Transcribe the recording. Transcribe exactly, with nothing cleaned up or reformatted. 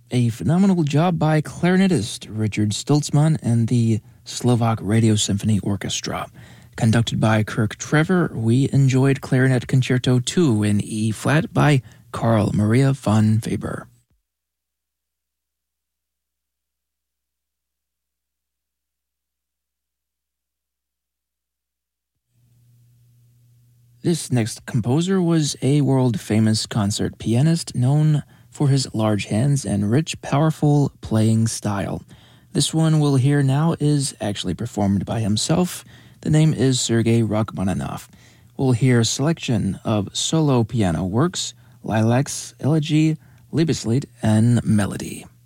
A phenomenal job by clarinetist Richard Stoltzman and the Slovak Radio Symphony Orchestra. Conducted by Kirk Trevor, we enjoyed Clarinet Concerto two in E-flat by Carl Maria von Weber. This next composer was a world-famous concert pianist known for his large hands and rich, powerful playing style. This one we'll hear now is actually performed by himself. The name is Sergei Rachmaninoff. We'll hear a selection of solo piano works, Lilacs, Elegy, Liebeslied, and Melody.